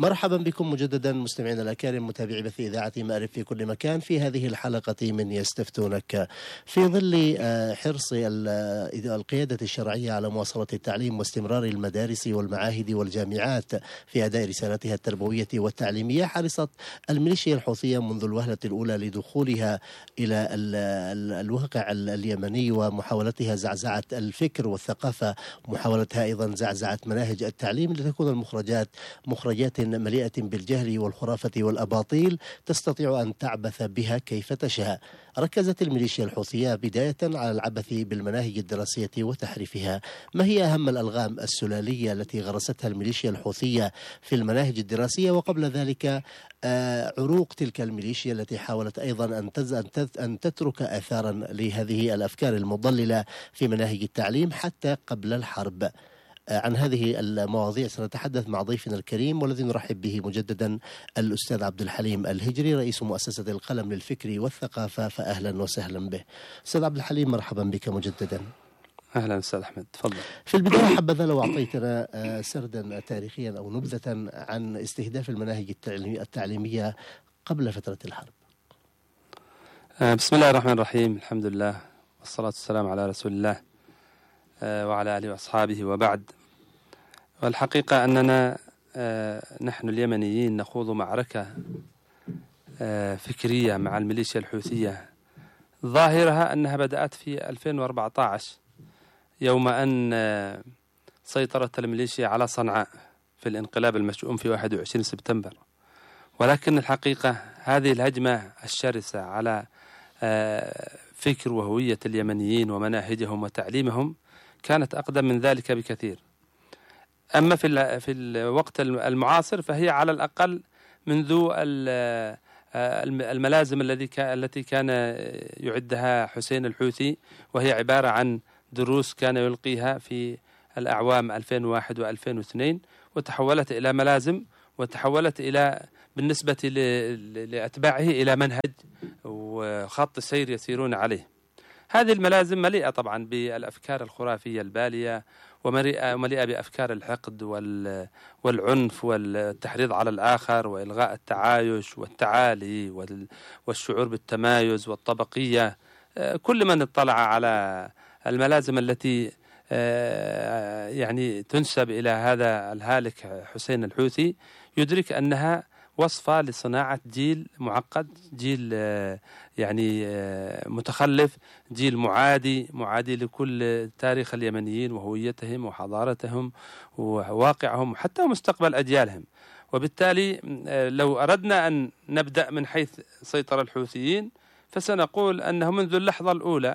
مرحبا بكم مجددا مستمعينا الأكارم متابعي بث إذاعة مأرب في كل مكان في هذه الحلقة من يستفتونك. في ظل حرص القيادة الشرعية على مواصلة التعليم واستمرار المدارس والمعاهد والجامعات في أداء رسالتها التربوية والتعليمية، حرصت الميليشيا الحوثية منذ الوهلة الأولى لدخولها إلى الواقع اليمني ومحاولتها زعزعة الفكر والثقافة، محاولتها أيضا زعزعة مناهج التعليم لتكون المخرجات مخرجات مليئة بالجهل والخرافة والأباطيل تستطيع أن تعبث بها كيف تشاء. ركزت الميليشيا الحوثية بداية على العبث بالمناهج الدراسية وتحريفها. ما هي أهم الألغام السلالية التي غرستها الميليشيا الحوثية في المناهج الدراسية، وقبل ذلك عروق تلك الميليشيا التي حاولت أيضا أن تترك آثارا لهذه الأفكار المضللة في مناهج التعليم حتى قبل الحرب؟ عن هذه المواضيع سنتحدث مع ضيفنا الكريم والذي نرحب به مجددا الأستاذ عبد الحليم الهجري، رئيس مؤسسة القلم للفكر والثقافة، فأهلا وسهلا به. أستاذ عبد الحليم مرحبا بك مجددا. أهلا أستاذ أحمد، تفضل. في البداية حبذا لو أعطيتنا سردا تاريخيا أو نبذة عن استهداف المناهج التعليمية قبل فترة الحرب. بسم الله الرحمن الرحيم، الحمد لله والصلاة والسلام على رسول الله وعلى آله وأصحابه، وبعد. والحقيقة أننا نحن اليمنيين نخوض معركة فكرية مع الميليشيا الحوثية، ظاهرها أنها بدأت في 2014 يوم أن سيطرت الميليشيا على صنعاء في الانقلاب المشؤوم في 21 سبتمبر. ولكن الحقيقة هذه الهجمة الشرسة على فكر وهوية اليمنيين ومناهجهم وتعليمهم كانت أقدم من ذلك بكثير. أما في الوقت المعاصر فهي على الأقل منذ الملازم التي كان يعدها حسين الحوثي، وهي عبارة عن دروس كان يلقيها في الأعوام 2001 و2002، وتحولت إلى ملازم، وتحولت إلى بالنسبة لأتباعه إلى منهج وخط سير يسيرون عليه. هذه الملازم مليئة طبعا بالأفكار الخرافية البالية، ومليئة بأفكار الحقد والعنف والتحريض على الآخر وإلغاء التعايش والتعالي والشعور بالتمايز والطبقية. كل من اطلع على الملازم التي يعني تنسب إلى هذا الهالك حسين الحوثي يدرك أنها وصفة لصناعة جيل معقد، جيل يعني متخلف، جيل معادي لكل تاريخ اليمنيين وهويتهم وحضارتهم وواقعهم وحتى مستقبل أجيالهم. وبالتالي لو أردنا أن نبدأ من حيث سيطر الحوثيين فسنقول أنه منذ اللحظة الأولى،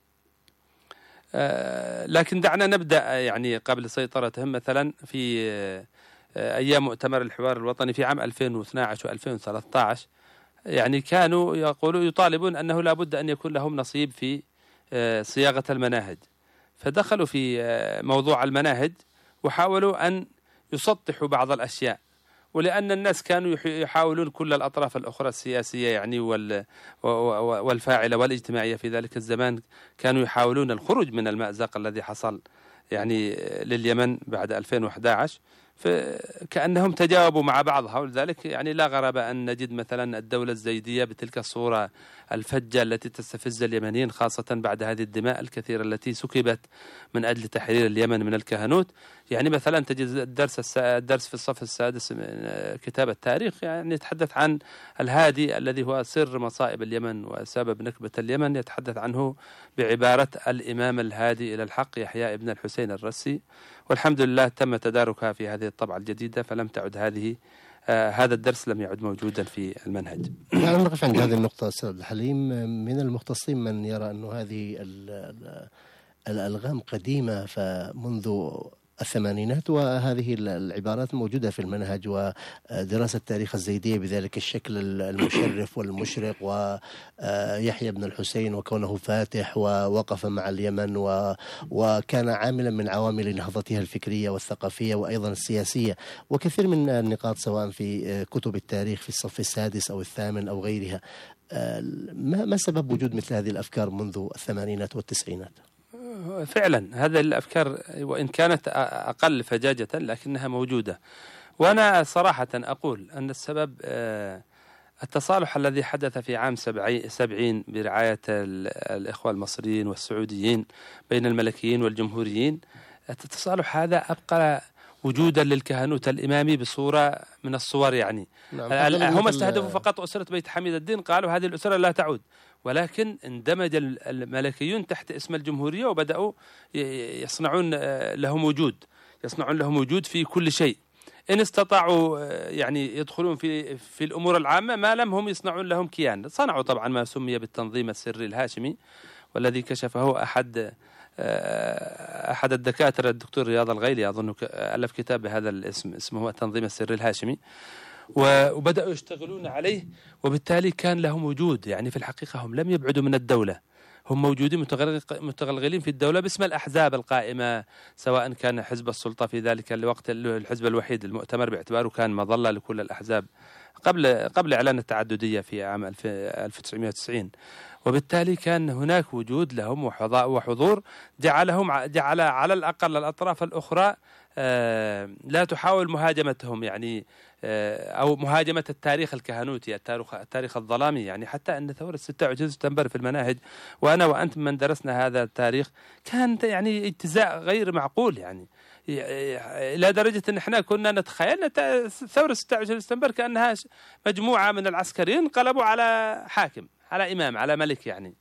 لكن دعنا نبدأ يعني قبل سيطرتهم. مثلا في أيام مؤتمر الحوار الوطني في عام 2012 و2013 يعني كانوا يطالبون أنه لا بد أن يكون لهم نصيب في صياغة المناهج، فدخلوا في موضوع المناهج وحاولوا أن يسطحوا بعض الأشياء، ولأن الناس كانوا يحاولون كل الأطراف الأخرى السياسية يعني والفاعلة والاجتماعية في ذلك الزمان كانوا يحاولون الخروج من المأزق الذي حصل يعني لليمن بعد 2011، فكأنهم تجاوبوا مع بعضها. ولذلك يعني لا غرابة أن نجد مثلا الدولة الزيدية بتلك الصورة الفجة التي تستفز اليمنيين، خاصة بعد هذه الدماء الكثيرة التي سكبت من أجل تحرير اليمن من الكهنوت. يعني مثلا تجد الدرس في الصف السادس من كتاب التاريخ يعني يتحدث عن الهادي الذي هو سر مصائب اليمن وسبب نكبة اليمن، يتحدث عنه بعبارة الإمام الهادي إلى الحق يحيى ابن الحسين الرسي. والحمد لله تم تداركها في هذه الطبعة الجديدة، فلم تعد هذا الدرس لم يعد موجودا في المنهج. نحن نقف عند هذه النقطة أستاذ الحليم. من المختصين من يرى أن هذه الألغام قديمة فمنذ الثمانينات، وهذه العبارات موجودة في المنهج ودراسة تاريخ الزيدية بذلك الشكل المشرف والمشرق، ويحيى بن الحسين وكونه فاتح ووقف مع اليمن وكان عاملا من عوامل نهضتها الفكرية والثقافية وأيضا السياسية، وكثير من النقاط سواء في كتب التاريخ في الصف السادس أو الثامن أو غيرها. ما سبب وجود مثل هذه الأفكار منذ الثمانينات والتسعينات؟ فعلا هذه الأفكار وإن كانت أقل فجاجة لكنها موجودة. وأنا صراحة أقول أن السبب التصالح الذي حدث في عام 70 برعاية الإخوة المصريين والسعوديين بين الملكيين والجمهوريين. التصالح هذا أبقى وجودا للكهنوت الإمامي بصورة من الصور يعني. هم استهدفوا فقط أسرة بيت حميد الدين، قالوا هذه الأسرة لا تعود، ولكن اندمج الملكيون تحت اسم الجمهورية وبدأوا يصنعون لهم وجود في كل شيء. إن استطاعوا يعني يدخلون في الأمور العامة، ما لم هم يصنعون لهم كيان. صنعوا طبعا ما سمي بالتنظيم السري الهاشمي، والذي كشفه أحد الدكاترة الدكتور رياض الغيلي، أظن ألف كتاب بهذا الاسم، اسمه التنظيم السري الهاشمي، وبدأوا يشتغلون عليه، وبالتالي كان لهم وجود. يعني في الحقيقة هم لم يبعدوا من الدولة، هم موجودين متغلغلين في الدولة باسم الأحزاب القائمة، سواء كان حزب السلطة في ذلك الوقت الحزب الوحيد المؤتمر باعتباره كان مظلة لكل الأحزاب قبل إعلان التعددية في عام 1990. وبالتالي كان هناك وجود لهم وحضور جعل على الأقل الأطراف الأخرى لا تحاول مهاجمتهم، يعني أو مهاجمة التاريخ الكهنوتي، التاريخ الظلامي. يعني حتى أن ثورة 26 سبتمبر في المناهج، وأنا وأنت من درسنا هذا التاريخ، كان يعني اجتزاء غير معقول، يعني إلى درجة أن احنا كنا نتخيل ثورة 26 سبتمبر كأنها مجموعة من العسكريين انقلبوا على حاكم، على إمام، على ملك يعني.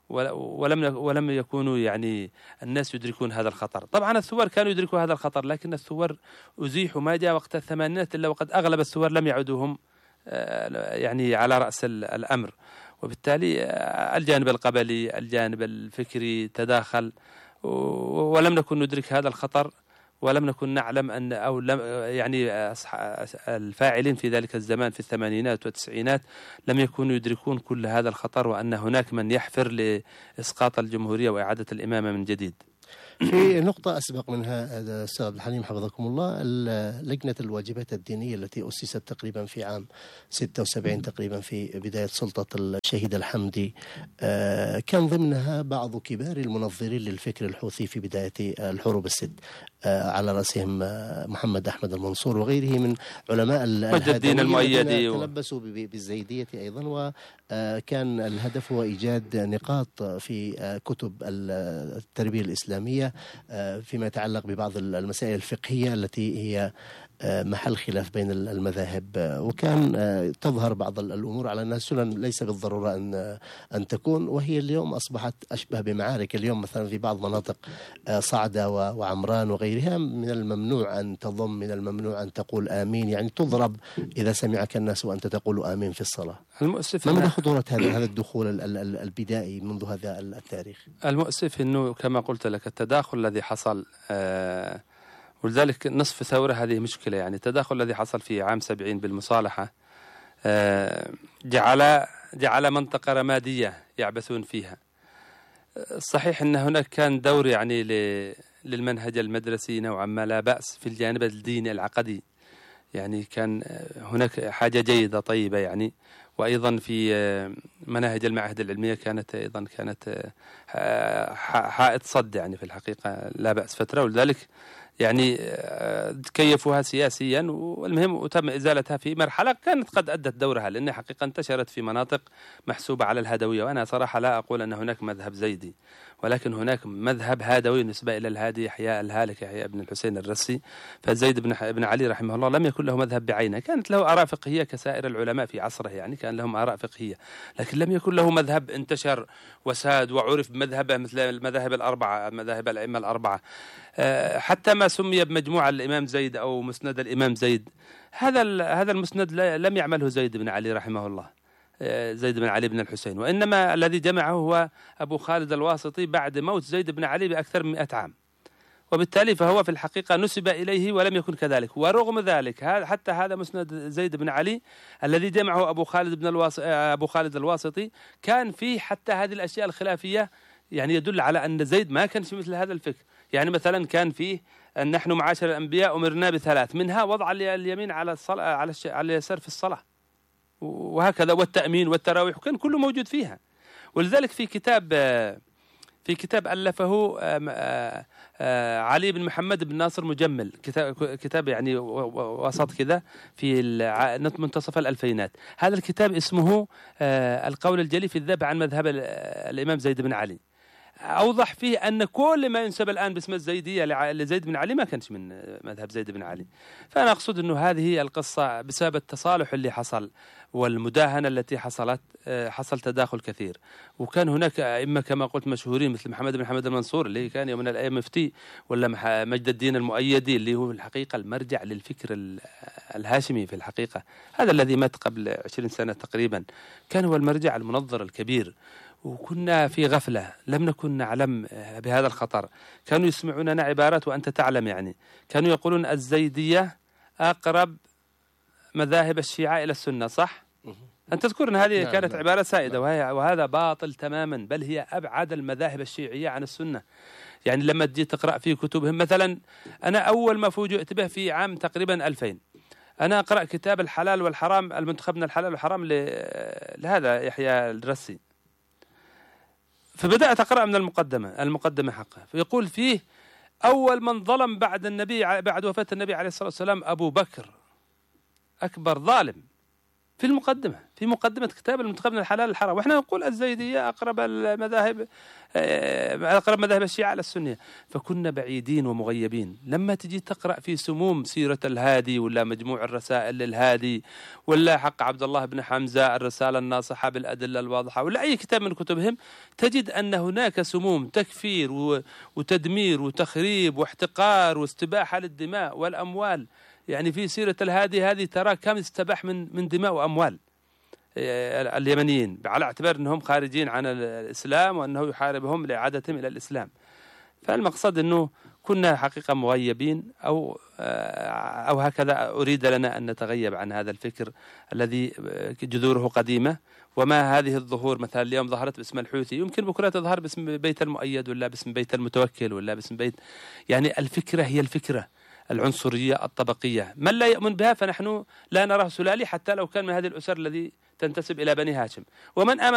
ولم يكونوا يعني الناس يدركون هذا الخطر. طبعا الثوار كانوا يدركوا هذا الخطر، لكن الثوار أزيحوا ما جاء وقت الثمانينات إلا وقد أغلب الثوار لم يعودوا هم يعني على رأس الأمر. وبالتالي الجانب القبلي، الجانب الفكري تداخل، ولم نكن ندرك هذا الخطر، ولم نكن نعلم أن أو لم يعني الفاعلين في ذلك الزمان في الثمانينات والتسعينات لم يكونوا يدركون كل هذا الخطر، وأن هناك من يحفر لإسقاط الجمهورية وإعادة الإمامة من جديد. في نقطة أسبق منها أستاذ عبد الحليم حفظكم الله، لجنة الواجبات الدينية التي أسست تقريبا في عام 76 تقريبا في بداية سلطة الشهيد الحمدي، كان ضمنها بعض كبار المنظرين للفكر الحوثي في بداية الحروب الست، على رأسهم محمد أحمد المنصور وغيره من علماء الدين المؤيدي، تلبسوا بالزيدية أيضا. وكان الهدف هو إيجاد نقاط في كتب التربية الإسلامية فيما يتعلق ببعض المسائل الفقهية التي هي محل خلاف بين المذاهب، وكان تظهر بعض الأمور على أنها سنن ليس بالضرورة أن تكون، وهي اليوم أصبحت أشبه بمعارك. اليوم مثلا في بعض مناطق صعدة وعمران وغيرها من الممنوع أن تضم، من الممنوع أن تقول آمين، يعني تضرب إذا سمعك الناس وأنت تقول آمين في الصلاة. المؤسف ما مدى خطورة هذا الدخول البدائي منذ هذا التاريخ؟ المؤسف أنه كما قلت لك التداخل الذي حصل، ولذلك نصف ثورة هذه مشكلة. يعني التداخل الذي حصل في عام 70 بالمصالحة جعل منطقة رمادية يعبثون فيها. صحيح أن هناك كان دور يعني للمنهج المدرسي نوعا ما لا بأس في الجانب الديني العقدي، يعني كان هناك حاجة جيدة طيبة يعني. وأيضا في مناهج المعاهد العلمية كانت حائط صد يعني في الحقيقة لا بأس فترة، ولذلك يعني كيفوها سياسيا، والمهم وتم إزالتها في مرحلة كانت قد أدت دورها، لأنها حقيقة انتشرت في مناطق محسوبة على الهادوية. وأنا صراحة لا أقول أن هناك مذهب زيدي، ولكن هناك مذهب هادوي نسبة إلى الهادي يحيى الهالك، يحيى بن الحسين الرسي. فزيد بن علي رحمه الله لم يكن له مذهب بعينه، كانت له آراء فقهية كسائر العلماء في عصره، يعني كان لهم آراء فقهية، لكن لم يكن له مذهب انتشر وساد وعرف بمذهبه مثل المذاهب الأربعة، مذاهب الأئمة الأربعة. حتى ما سمي بمجموعة الإمام زيد أو مسند الإمام زيد، هذا المسند لم يعمله زيد بن علي رحمه الله، زيد بن علي بن الحسين، وإنما الذي جمعه هو أبو خالد الواسطي بعد موت زيد بن علي بأكثر من 100 عام. وبالتالي فهو في الحقيقة نسب إليه ولم يكن كذلك. ورغم ذلك حتى هذا مسند زيد بن علي الذي جمعه أبو خالد الواسطي كان فيه حتى هذه الأشياء الخلافية، يعني يدل على أن زيد ما كان في مثل هذا الفكر. يعني مثلا كان فيه أن نحن معاشر الأنبياء أمرنا ب3، منها وضع اليمين على الصلاة على اليسار في الصلاة، وهكذا، والتأمين والتراويح كان كله موجود فيها. ولذلك في في كتاب ألفه علي بن محمد بن ناصر مجمل، كتاب يعني وسط كذا في منتصف الألفينات. هذا الكتاب اسمه القول الجلي في الذب عن مذهب الإمام زيد بن علي. أوضح فيه أن كل ما ينسب الآن باسم الزيدية لزيد بن علي ما كانش من مذهب زيد بن علي. فأنا أقصد أنه هذه هي القصة بسبب التصالح اللي حصل والمداهنة التي حصل تداخل كثير. وكان هناك أئمة كما قلت مشهورين مثل محمد بن حمد المنصور اللي كان يوم من الأيام مفتي، ولا مجد الدين المؤيدي اللي هو في الحقيقة المرجع للفكر الهاشمي في الحقيقة، هذا الذي مات قبل 20 سنة تقريبا، كان هو المرجع المنظر الكبير. وكنا في غفلة، لم نكن نعلم بهذا الخطر. كانوا يسمعوننا عبارات وأنت تعلم، يعني كانوا يقولون الزيدية أقرب مذاهب الشيعة إلى السنة، صح؟ أنت تذكر أن هذه كانت عبارة سائدة، وهذا باطل تماما، بل هي أبعد المذاهب الشيعية عن السنة. يعني لما تجي تقرأ في كتبهم مثلا، أنا أول ما فوجئت به في عام تقريبا 2000 أنا أقرأ كتاب الحلال والحرام، المنتخب من الحلال والحرام لهذا يحيى الرسي، فبدأت أقرأ من المقدمة حقه، فيقول فيه أول من ظلم بعد النبي بعد وفاة النبي عليه الصلاة والسلام أبو بكر، أكبر ظالم، في مقدمة كتاب المنتخب من الحلال والحرام. وإحنا نقول الزيدية أقرب مذاهب الشيعة على السنة. فكنا بعيدين ومغيبين. لما تجي تقرأ في سموم سيرة الهادي، ولا مجموع الرسائل للهادي، ولا حق عبد الله بن حمزة الرسالة الناصحة بالأدلة الواضحة، ولا أي كتاب من كتبهم، تجد أن هناك سموم تكفير وتدمير وتخريب واحتقار واستباحة للدماء والأموال. يعني في سيرة الهادي هذه ترى كم استباح من دماء وأموال اليمنيين، على اعتبار أنهم خارجين عن الإسلام وأنه يحاربهم لإعادتهم إلى الإسلام. فالمقصد أنه كنا حقيقة مغيبين، أو هكذا أريد لنا أن نتغيب عن هذا الفكر الذي جذوره قديمة. وما هذه الظهور مثلا اليوم ظهرت باسم الحوثي، يمكن بكرة تظهر باسم بيت المؤيد، ولا باسم بيت المتوكل، ولا باسم بيت، يعني الفكرة هي الفكرة العنصرية الطبقية. من لا يؤمن بها فنحن لا نراه سلالي، حتى لو كان من هذه الأسر الذي تنتسب إلى بني هاشم. ومن آمن